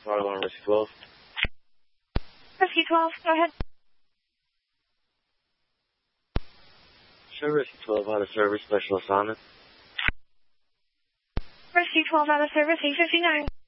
Fire alarm, Rescue 12. Rescue 12, go ahead. Sure, Rescue 12, out of service, specialist on it. Rescue 12 out of service, 859.